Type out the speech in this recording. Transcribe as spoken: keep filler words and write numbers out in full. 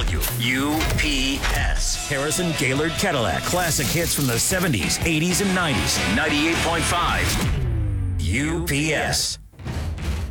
W, U P S. Harrison Gaylord Cadillac. Classic hits from the seventies, eighties, and nineties. ninety-eight point five U P S.